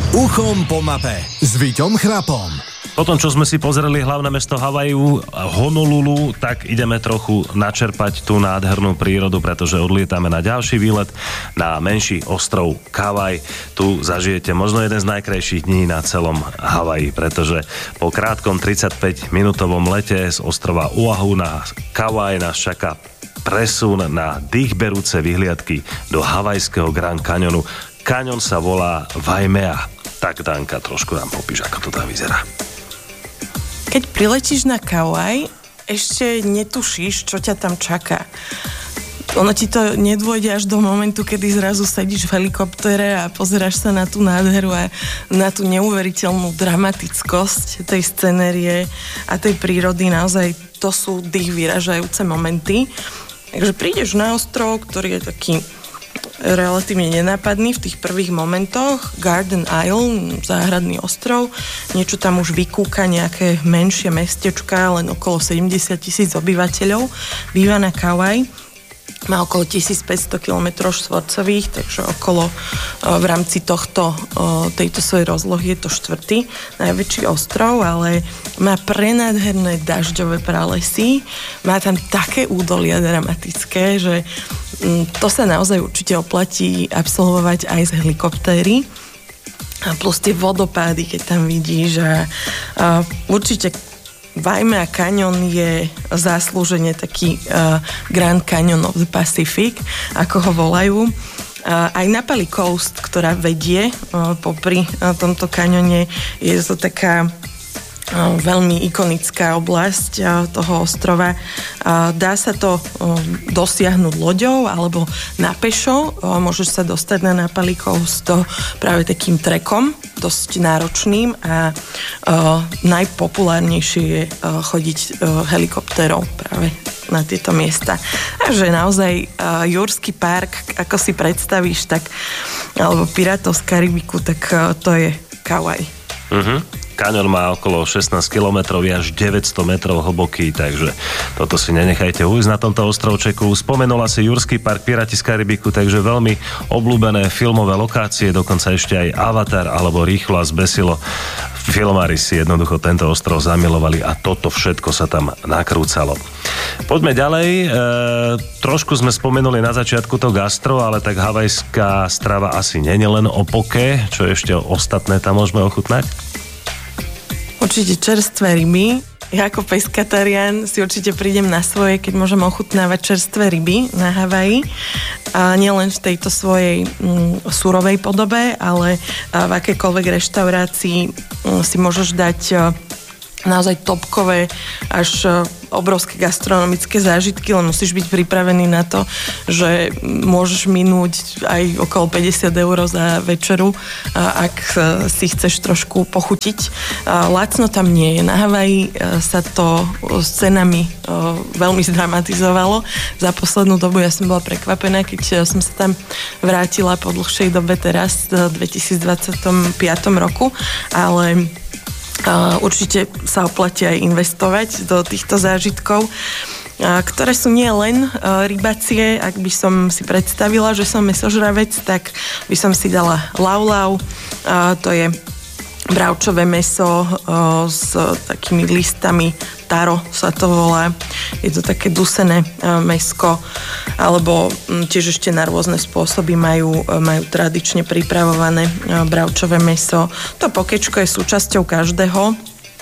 Uchom po mape s Víťom Chrapom. Potom, čo sme si pozreli hlavné mesto Havaju, Honolulu, tak ideme trochu načerpať tú nádhernú prírodu, pretože odlietame na ďalší výlet na menší ostrov Kauai. Tu zažijete možno jeden z najkrajších dní na celom Havaji, pretože po krátkom 35-minútovom lete z ostrova Oahu na Kauai nás čaká presun na dýchberúce vyhliadky do havajského Grand Canyonu. Kaňon sa volá Waimea. Tak, Danka, trošku nám popíš, ako to tam vyzerá. Keď priletíš na Kauai, ešte netušíš, čo ťa tam čaká. Ono ti to nedôjde až do momentu, kedy zrazu sedíš v helikoptere a pozeráš sa na tú nádheru a na tú neuveriteľnú dramatickosť tej scenérie a tej prírody. Naozaj to sú dých vyražajúce momenty. Takže prídeš na ostrov, ktorý je taký relatívne nenápadný v tých prvých momentoch. Garden Isle, záhradný ostrov. Niečo tam už vykúka, nejaké menšie mestečka, len okolo 70,000 obyvateľov. Býva na Kauai. Má okolo 1500 km štvorcových, takže okolo v rámci tejto svojej rozlohy je to štvrtý najväčší ostrov, ale má prenádherné dažďové pralesy, má tam také údolia dramatické, že to sa naozaj určite oplatí absolvovať aj z helikoptéry. A plus tie vodopády, keď tam vidíš, a určite Waimea Canyon je zaslúžene taký Grand Canyon of the Pacific, ako ho volajú. Aj Napali Coast, ktorá vedie popri tomto kaňone, je to taká veľmi ikonická oblasť toho ostrova. Dá sa to dosiahnuť loďou alebo na pešo. Môžeš sa dostať na Napali Coast práve takým trekom, dosť náročným, a najpopulárnejšie je chodiť helikoptérou práve na tieto miesta. Takže naozaj Jurský park, ako si predstavíš, tak, alebo Pirátov z Karibiku, tak to je Kauai. Kaňon má okolo 16 km, až 900 metrov hlboký, takže toto si nenechajte ujsť na tomto ostrovčeku. Spomenula si Jurský park, Piráti z Karibiku, takže veľmi obľúbené filmové lokácie, dokonca ešte aj Avatar alebo Rýchlo a zbesilo. Filmári si jednoducho tento ostrov zamilovali a toto všetko sa tam nakrúcalo. Poďme ďalej. Trošku sme spomenuli na začiatku to gastro, ale tak havajská strava asi nie je len o poke. Čo ešte ostatné tam môžeme ochutnať? Určite čerstvé ryby. Ja ako peskatarián si určite prídem na svoje, keď môžem ochutnávať čerstvé ryby na Havaji. A nielen v tejto svojej surovej podobe, ale v akejkoľvek reštaurácii si môžeš dať naozaj topkové až obrovské gastronomické zážitky, len musíš byť pripravený na to, že môžeš minúť aj okolo 50 € za večeru, ak si chceš trošku pochutiť. Lacno tam nie je. Na Havaji sa to s cenami veľmi zdramatizovalo. Za poslednú dobu ja som bola prekvapená, keď som sa tam vrátila po dlhšej dobe teraz, v 2025 roku, ale určite sa oplatí aj investovať do týchto zážitkov, ktoré sú nie len rybacie. Ak by som si predstavila, že som mäsožravec, tak by som si dala laulau. To je bravčové mäso s takými listami, taro sa to volá. Je to také dusené mäsko, alebo tiež ešte na rôzne spôsoby majú tradične pripravované bravčové mäso. To pokečko je súčasťou každého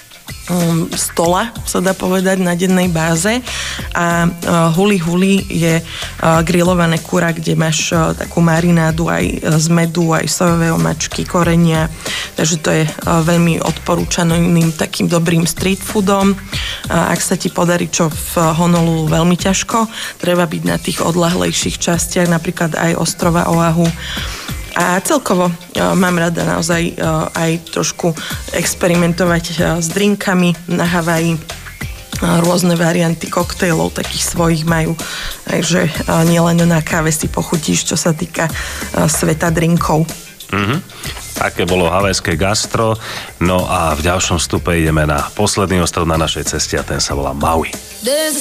stola, sa dá povedať, na dennej báze, a huli je grillované kura, kde máš takú marinádu aj z medu, aj sojové omačky, korenia, takže to je veľmi odporúčaným takým dobrým street foodom. Ak sa ti podarí, čo v Honolulu veľmi ťažko, treba byť na tých odľahlejších častiach, napríklad aj ostrova Oahu. A celkovo mám rada naozaj aj trošku experimentovať s drinkami na Havaji. Rôzne varianty koktejlov takých svojich majú. Takže nielen na káve si pochutíš, čo sa týka sveta drinkov. Aké bolo havajské gastro. No a v ďalšom vstupe ideme na posledný ostrov na našej ceste a ten sa volá Maui.